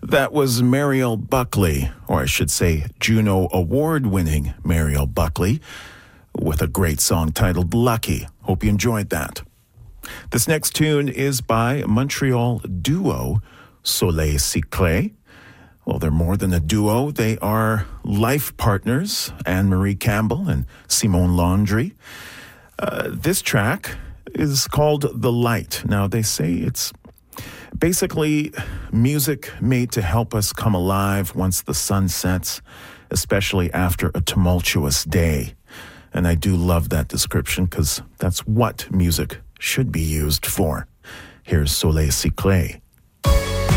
That was Mariel Buckley, or I should say Juno Award-winning Mariel Buckley, with a great song titled Lucky. Hope you enjoyed that. This next tune is by Montreal duo Soleil Cyclé. Well, they're more than a duo. They are life partners, Anne-Marie Campbell and Simone Laundry. This track is called The Light. Now, they say it's basically music made to help us come alive once the sun sets, especially after a tumultuous day. And I do love that description because that's what music should be used for. Here's Soleil Cyclé.